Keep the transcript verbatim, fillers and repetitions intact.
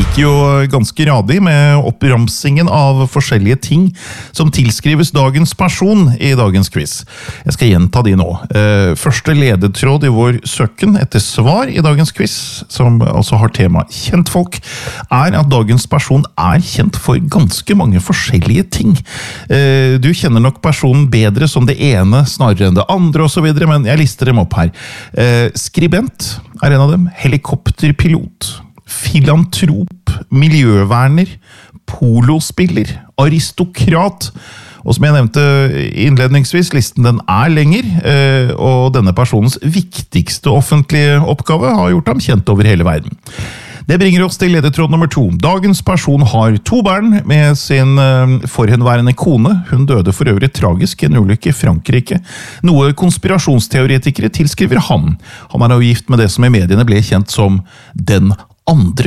virker jo ganske radig med oppramsingen av forskjellige ting som tilskrives dagens person i dagens quiz. Jeg skal gjenta de nå. Første ledetråd i vår søken etter svar i dagens quiz, som altså har tema kjentfolk, er at dagens person er kjent for ganske mange forskjellige ting. Du kjenner nok personen bedre som det ene snarere enn det andre og så videre, men jeg lister dem opp her. Skribent er en av dem, helikopterpilot, filantrop, miljøverner, polospiller, aristokrat, og som jeg nevnte innledningsvis, listen den er lenger, og denne personens viktigste offentlige oppgave har gjort ham kjent over hele verden. Det bringer oss til ledetråd nummer to. Dagens person har to barn med sin forhenværende kone. Hun døde for øvrig tragisk i en ulykke i Frankrike. Noe konspirasjonsteoretikere tilskriver han. Han er jo gift med det som i mediene ble kjent som den andre